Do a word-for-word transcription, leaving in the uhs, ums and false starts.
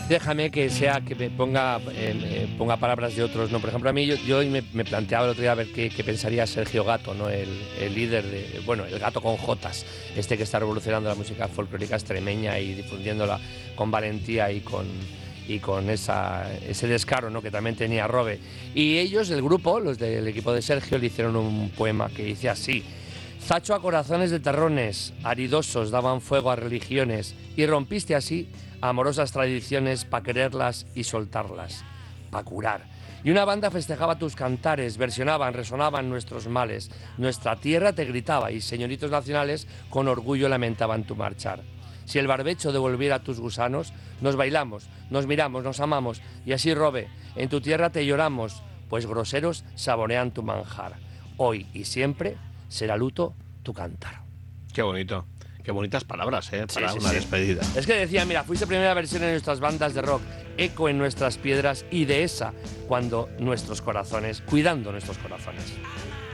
déjame que sea que me ponga, eh, eh, ponga palabras de otros, ¿no? Por ejemplo, a mí yo, yo me, me planteaba el otro día a ver qué, qué pensaría Sergio Gato, ¿no? El, el líder de, bueno, el Gato con Jotas, este que está revolucionando la música folclórica extremeña y difundiéndola con valentía y con y con esa, ese descaro, ¿no? Que también tenía Robe. Y ellos, el grupo, los del equipo de Sergio, le hicieron un poema que dice así: Zacho a corazones de terrones, aridosos daban fuego a religiones, y rompiste así amorosas tradiciones pa' quererlas y soltarlas, pa' curar. Y una banda festejaba tus cantares, versionaban, resonaban nuestros males. Nuestra tierra te gritaba y señoritos nacionales con orgullo lamentaban tu marchar. Si el barbecho devolviera tus gusanos, nos bailamos, nos miramos, nos amamos, y así, Robe, en tu tierra te lloramos, pues groseros saborean tu manjar. Hoy y siempre será luto tu cantar. Qué bonito. Qué bonitas palabras, ¿eh? Para sí, sí, una sí. despedida. Es que decía, mira, fuiste primera versión en nuestras bandas de rock, eco en nuestras piedras y de esa, cuando nuestros corazones, cuidando nuestros corazones.